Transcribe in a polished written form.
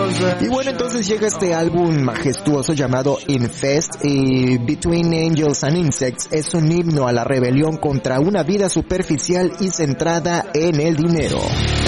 Y bueno, entonces llega este álbum majestuoso llamado Infest, y Between Angels and Insects es un himno a la rebelión contra una vida superficial y centrada en el dinero.